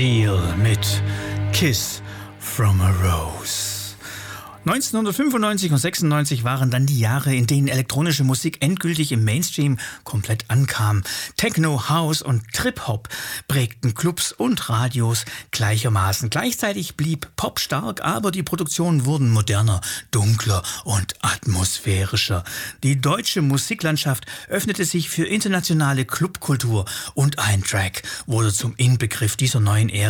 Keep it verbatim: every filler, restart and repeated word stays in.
Seal mit Kiss from a Rose. neunzehnhundertfünfundneunzig und sechsundneunzig waren dann die Jahre, in denen elektronische Musik endgültig im Mainstream komplett ankam. Techno, House und Trip-Hop prägten Clubs und Radios gleichermaßen. Gleichzeitig blieb Pop stark, aber die Produktionen wurden moderner, dunkler und atmosphärischer. Die deutsche Musiklandschaft öffnete sich für internationale Clubkultur und ein Track wurde zum Inbegriff dieser neuen Ära.